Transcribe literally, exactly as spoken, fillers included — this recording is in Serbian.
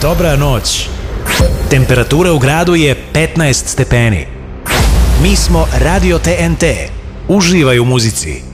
Dobra noć. Temperatura u gradu je petnaest stepeni. Mi smo Radio T N T. Uživaj u muzici.